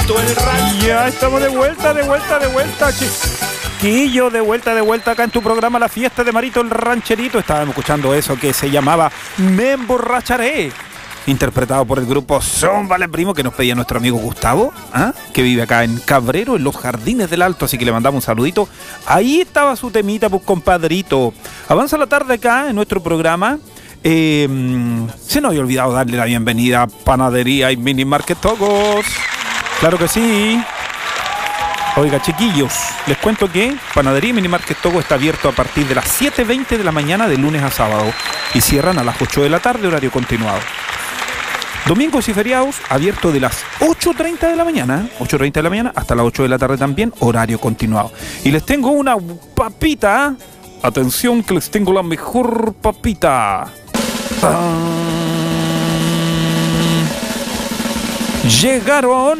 Marito el rancherito. Ya estamos de vuelta, chiquillo, de vuelta acá en tu programa La Fiesta de Marito el Rancherito. Estábamos escuchando eso que se llamaba Me Emborracharé, interpretado por el grupo Son Vale Primo, que nos pedía nuestro amigo Gustavo, que vive acá en Cabrero, en los Jardines del Alto, así que le mandamos un saludito. Ahí estaba su temita, pues, compadrito. Avanza la tarde acá en nuestro programa. Se nos había olvidado darle la bienvenida a Panadería y Mini Market Togos. Claro que sí. Oiga, chiquillos, les cuento que Panadería y Mini Market Togo está abierto a partir de las 7:20 de la mañana de lunes a sábado y cierran a las 8 de la tarde, horario continuado. Domingos y feriados, abierto de las 8:30 de la mañana, hasta las 8 de la tarde también, horario continuado. Y les tengo una papita. Atención que les tengo la mejor papita. Llegaron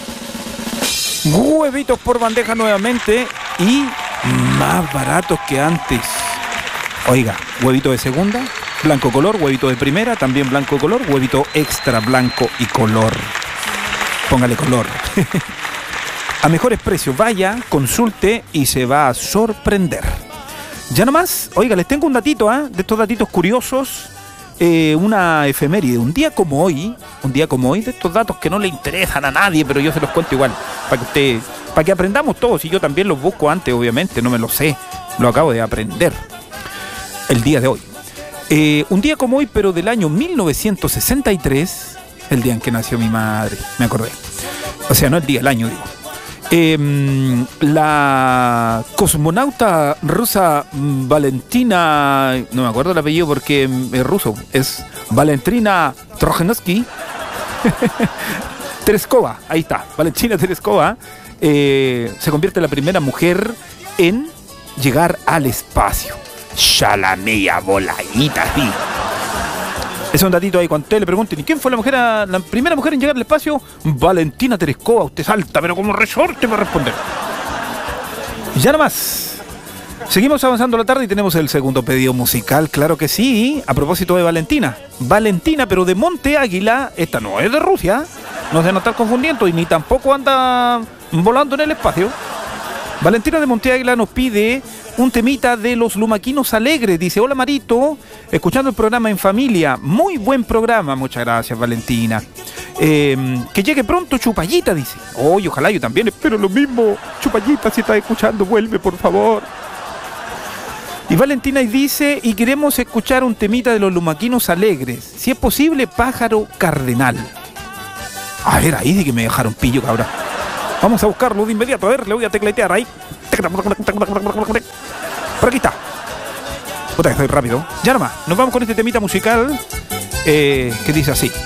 huevitos por bandeja nuevamente y más baratos que antes. Oiga, huevito de segunda, blanco color, huevito de primera, también blanco color, huevito extra blanco y color. Póngale color. A mejores precios, vaya, consulte y se va a sorprender. Ya nomás, oiga, les tengo un datito, de estos datitos curiosos, una efeméride, un día como hoy, de estos datos que no le interesan a nadie, pero yo se los cuento igual, para que aprendamos todos, y yo también los busco antes, obviamente, no me lo sé, lo acabo de aprender, el día de hoy. Un día como hoy, pero del año 1963, el día en que nació mi madre, me acordé, o sea, no el día, el año, digo. La cosmonauta rusa Valentina, no me acuerdo el apellido porque es ruso, es Valentina Trojanovsky Tereskova, ahí está, Valentina Tereskova, se convierte en la primera mujer en llegar al espacio. Chalamilla voladita, sí. Es un datito ahí, cuando ustedes le pregunten, ¿y quién fue la primera mujer en llegar al espacio? Valentina Tereskova. Usted salta, pero como resorte para responder. Ya nomás. Seguimos avanzando la tarde y tenemos el segundo pedido musical, claro que sí, a propósito de Valentina. Valentina, pero de Monte Águila, esta no es de Rusia, no se nos está confundiendo y ni tampoco anda volando en el espacio. Valentina de Monte Águila nos pide un temita de los Lumaquinos Alegres. Dice, hola Marito, escuchando el programa en familia. Muy buen programa, muchas gracias Valentina. Que llegue pronto Chupallita, dice. Oye, ojalá yo también espero lo mismo. Chupallita, si estás escuchando, vuelve por favor. Y Valentina dice, y queremos escuchar un temita de los Lumaquinos Alegres. Si es posible, Pájaro Cardenal. A ver, ahí sí que me dejaron pillo, cabrón. Vamos a buscarlo de inmediato, a ver, le voy a tecletear ahí. Por aquí está. Puta que estoy rápido. Ya nomás, nos vamos con este temita musical que dice así.